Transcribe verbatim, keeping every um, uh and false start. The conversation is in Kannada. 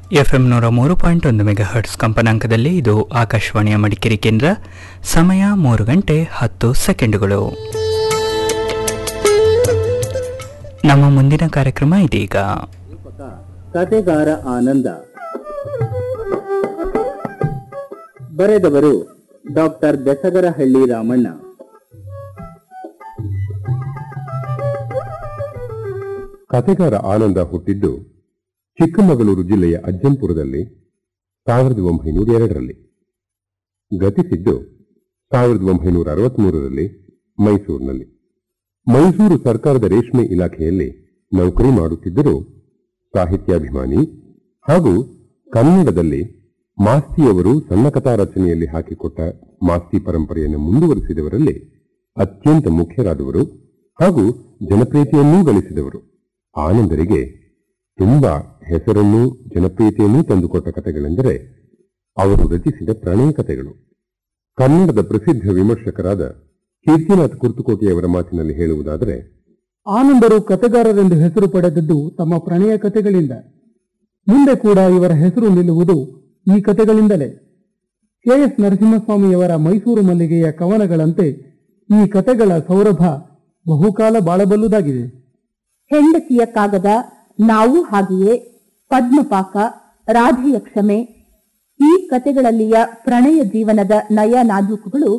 ಎಫ್ಎಂ ನೂರ ಮೂರು ಪಾಯಿಂಟ್ ಒಂದು ಮೆಗಾ ಹರ್ಟ್ಸ್ ಕಂಪನಾಂಕದಲ್ಲಿ ಇದು ಆಕಾಶವಾಣಿಯ ಮಡಿಕೇರಿ ಕೇಂದ್ರ. ಸಮಯ ಮೂರು ಗಂಟೆ ಹತ್ತು ಸೆಕೆಂಡುಗಳು. ನಮ್ಮ ಮುಂದಿನ ಕಾರ್ಯಕ್ರಮ ಇದೀಗ. ಕತೆಗಾರ ಆನಂದ. ಬರೆದವರು ಡಾಕ್ಟರ್ ಬೆಸಗರಹಳ್ಳಿ ರಾಮಣ್ಣ. ಕತೆಗಾರ ಆನಂದ ಹುಟ್ಟಿದ್ದು ಚಿಕ್ಕಮಗಳೂರು ಜಿಲ್ಲೆಯ ಅಜ್ಜಂಪುರದಲ್ಲಿ ಸಾವಿರದ ಒಂಬೈನೂರ ಎರಡರಲ್ಲಿ. ಗತಿಸಿದ್ದು ಸಾವಿರದ ಒಂಬೈನೂರ ಅರವತ್ಮೂರರಲ್ಲಿ ಮೈಸೂರಿನಲ್ಲಿ. ಮೈಸೂರು ಸರ್ಕಾರದ ರೇಷ್ಮೆ ಇಲಾಖೆಯಲ್ಲಿ ನೌಕರಿ ಮಾಡುತ್ತಿದ್ದರೂ ಸಾಹಿತ್ಯಾಭಿಮಾನಿ ಹಾಗೂ ಕನ್ನಡದಲ್ಲಿ ಮಾಸ್ತಿಯವರು ಸಣ್ಣ ಕಥಾ ರಚನೆಯಲ್ಲಿ ಹಾಕಿಕೊಟ್ಟ ಮಾಸ್ತಿ ಪರಂಪರೆಯನ್ನು ಮುಂದುವರಿಸಿದವರಲ್ಲಿ ಅತ್ಯಂತ ಮುಖ್ಯರಾದವರು ಹಾಗೂ ಜನಪ್ರಿಯತೆಯನ್ನೂ ಗಳಿಸಿದವರು. ಆನಂದರಿಗೆ ತುಂಬಾ ಹೆಸರನ್ನೂ ಜನಪ್ರಿಯತೆಯನ್ನೂ ತಂದುಕೊಟ್ಟ ಕಥೆಗಳೆಂದರೆ ಅವರು ರಚಿಸಿದ ಪ್ರಣಯ ಕಥೆಗಳು. ಕನ್ನಡದ ಪ್ರಸಿದ್ಧ ವಿಮರ್ಶಕರಾದ ಕೀರ್ತಿನಾಥ್ ಕುರ್ತುಕೋಟೆಯವರ ಮಾತಿನಲ್ಲಿ ಹೇಳುವುದಾದರೆ, ಆನಂದರು ಕಥೆಗಾರರೆಂದು ಹೆಸರು ಪಡೆದದ್ದು ತಮ್ಮ ಪ್ರಣಯ ಕಥೆಗಳಿಂದ. ಮುಂದೆ ಕೂಡ ಇವರ ಹೆಸರು ನಿಲ್ಲುವುದು ಈ ಕಥೆಗಳಿಂದಲೇ. ಕೆ ಎಸ್ ನರಸಿಂಹಸ್ವಾಮಿಯವರ ಮೈಸೂರು ಮಲ್ಲಿಗೆಯ ಕವನಗಳಂತೆ ಈ ಕಥೆಗಳ ಸೌರಭ ಬಹುಕಾಲ ಬಾಳಬಲ್ಲುದಾಗಿದೆ. ಹೆಂಡತಿಯ ಕಾಗದ, ನಾವು ಹಾಗೆಯೇ, ಪದ್ಮಪಾಕ, ರಾಧೆಯ ಕ್ಷಮೆ, ಈ ಕಥೆಗಳಲ್ಲಿಯ ಪ್ರಣಯ ಜೀವನದ ನಯ ನಾಜೂಕುಗಳು